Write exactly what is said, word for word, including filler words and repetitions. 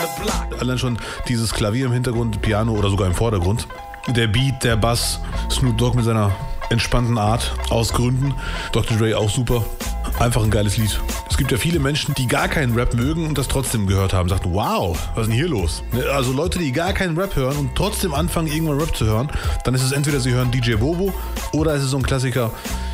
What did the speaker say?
Allein schon dieses Klavier im Hintergrund, Piano oder sogar im Vordergrund. Der Beat, der Bass, Snoop Dogg mit seiner entspannten Art, aus Gründen. Doktor Dre auch super. Einfach ein geiles Lied. Es gibt ja viele Menschen, die gar keinen Rap mögen und das trotzdem gehört haben. Sagten, wow, was ist denn hier los? Also Leute, die gar keinen Rap hören und trotzdem anfangen, irgendwann Rap zu hören, dann ist es entweder, sie hören D J Bobo oder es ist so ein Klassiker,